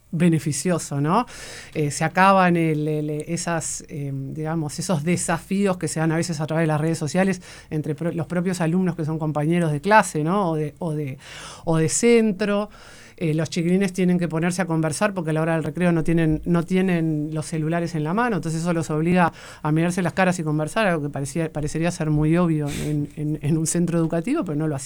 beneficioso, ¿no? Se acaban esos desafíos que se dan a veces a través de las redes sociales entre los propios alumnos que son compañeros de clase, ¿no? O de centro. Los chiquilines tienen que ponerse a conversar porque a la hora del recreo no tienen los celulares en la mano, entonces eso los obliga a mirarse las caras y conversar, algo que parecería ser muy obvio en un centro educativo, pero no lo hacía.